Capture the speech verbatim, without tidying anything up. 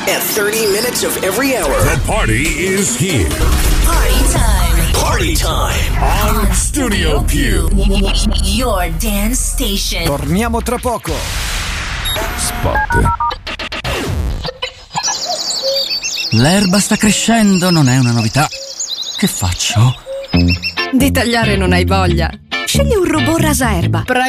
at thirty minutes of every hour. The party is here. Party time. Party time on Studio Più. Your dance station. Torniamo tra poco. Spot. L'erba sta crescendo, non è una novità. Che faccio? Di tagliare non hai voglia? Scegli un robot rasa erba.